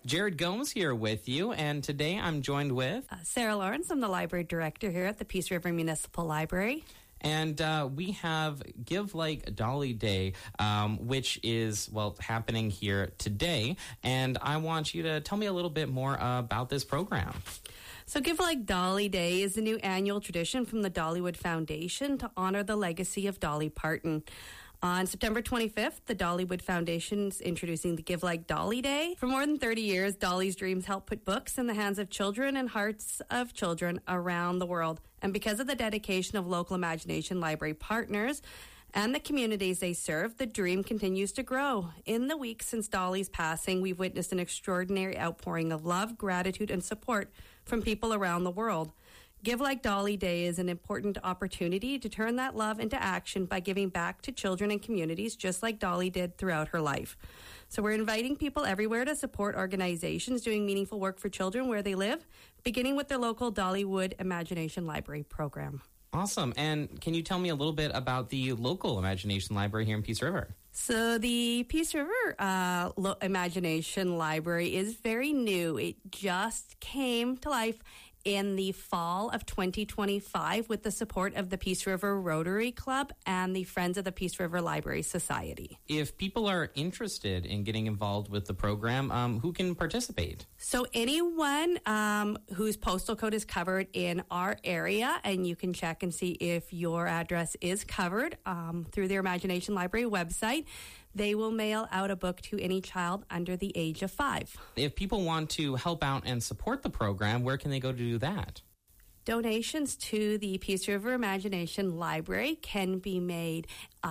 Jared Gomes here with you, and today I'm joined with... Sarah Lawrence. I'm the library director here at the Peace River Municipal Library. And we have Give Like Dolly Day, which is, happening here today. And I want you to tell me a little bit more about this program. So Give Like Dolly Day is a new annual tradition from the Dollywood Foundation to honor the legacy of Dolly Parton. On September 25th, the Dollywood Foundation is introducing the Give Like Dolly Day. For more than 30 years, Dolly's dreams help put books in the hands of children and hearts of children around the world. And because of the dedication of local Imagination Library partners and the communities they serve, the dream continues to grow. In the weeks since Dolly's passing, we've witnessed an extraordinary outpouring of love, gratitude, and support from people around the world. Give Like Dolly Day is an important opportunity to turn that love into action by giving back to children and communities just like Dolly did throughout her life. So we're inviting people everywhere to support organizations doing meaningful work for children where they live, beginning with their local Dollywood Imagination Library program. Awesome. And can you tell me a little bit about the local Imagination Library here in Peace River? So the Peace River Imagination Library is very new. It just came to life in the fall of 2025 with the support of the Peace River Rotary Club and the Friends of the Peace River Library Society. If people are interested in getting involved with the program, who can participate? So anyone whose postal code is covered in our area, and you can check and see if your address is covered through their Imagination Library website. They will mail out a book to any child under the age of 5. If people want to help out and support the program, where can they go to do that? Donations to the Peace River Imagination Library can be made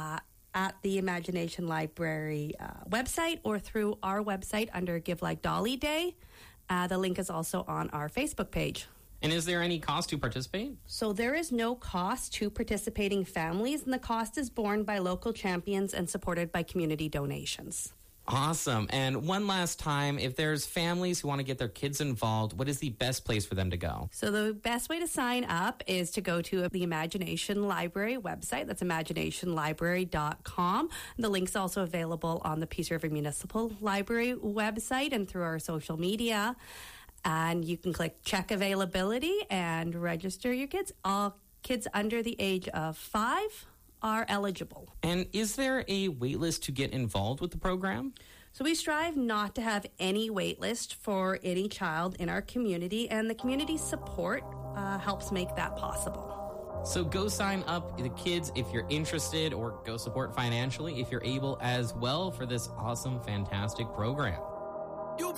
at the Imagination Library website or through our website under Give Like Dolly Day. The link is also on our Facebook page. And is there any cost to participate? So there is no cost to participating families, and the cost is borne by local champions and supported by community donations. Awesome. And one last time, if there's families who want to get their kids involved, what is the best place for them to go? So the best way to sign up is to go to the Imagination Library website. That's imaginationlibrary.com. The link's also available on the Peace River Municipal Library website and through our social media. And you can click check availability and register your kids. All kids under the age of 5 are eligible. And is there a wait list to get involved with the program? So we strive not to have any wait list for any child in our community, and the community support helps make that possible. So go sign up the kids if you're interested, or go support financially if you're able as well for this awesome, fantastic program.